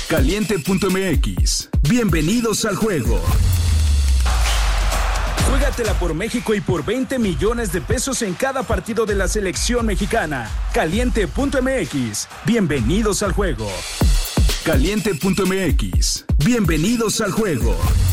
Caliente.mx. Bienvenidos al juego. Juégatela por México y por 20 millones de pesos en cada partido de la selección mexicana. Caliente.mx. Bienvenidos al juego. Caliente.mx. Bienvenidos al juego.